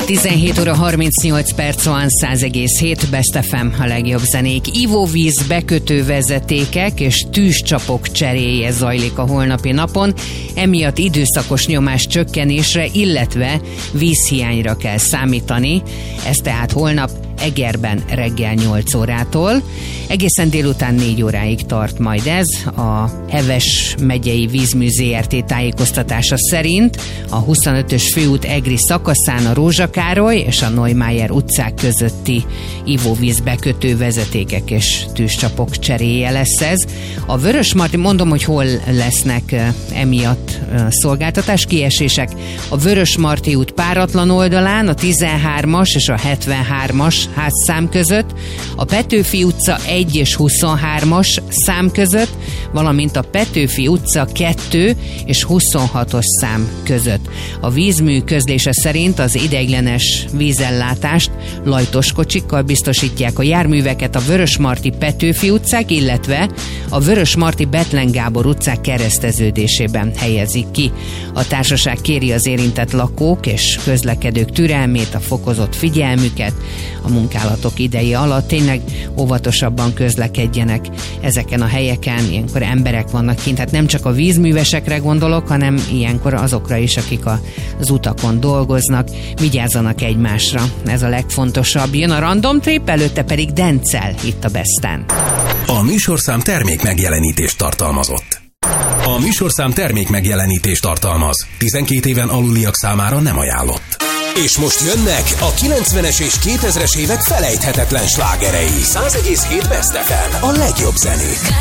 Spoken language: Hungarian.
17 óra 38 perc van, 100,7 Best FM a legjobb zenék. Ivóvíz bekötő vezetékek és tűzcsapok cseréje zajlik a holnapi napon, emiatt időszakos nyomás csökkenésre, illetve vízhiányra kell számítani. Ez tehát holnap Egerben reggel 8 órától. Egészen délután 4 óráig tart majd ez. A Heves megyei vízmű ZRT tájékoztatása szerint a 25-ös főút egri szakaszán a Rózsa Károly és a Neumayer utcák közötti ivóvíz bekötő vezetékek és tűzcsapok cseréje lesz ez. A Vörösmarty, mondom, hogy hol lesznek emiatt szolgáltatás kiesések. A Vörösmarty út páratlan oldalán a 13-as és a 73-as házszám között, a Petőfi utca 1 és 23-as szám között, valamint a Petőfi utca 2 és 26-os szám között. A vízmű közlése szerint az ideiglenes vízellátást lajtos kocsikkal biztosítják, a járműveket a Vörösmarty Petőfi utcák, illetve a Vörösmarty Bethlen Gábor utcák kereszteződésében helyezik ki. A társaság kéri az érintett lakók és közlekedők türelmét, a fokozott figyelmüket a munkálatok ideje alatt. Tényleg óvatosabban közlekedjenek ezeken a helyeken, ilyenkor emberek vannak kint, hát nem csak a vízművesekre gondolok, hanem ilyenkor azokra is, akik az utakon dolgoznak, vigyázzanak egymásra, ez a legfontosabb. Jön a Random Trip, előtte pedig Denccel itt a Besten. A műsorszám termék megjelenítést tartalmazott. A műsorszám termék megjelenítést tartalmaz. 12 éven aluliak számára nem ajánlott. És most jönnek a 90-es és 2000-es évek felejthetetlen slágerei. 100,7 Best FM, a legjobb zenék.